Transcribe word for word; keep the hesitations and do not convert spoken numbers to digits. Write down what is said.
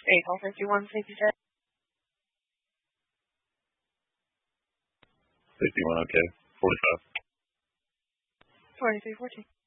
eight, call fifty-one, safety check. fifty-one, okay. forty-five. forty-three fourteen.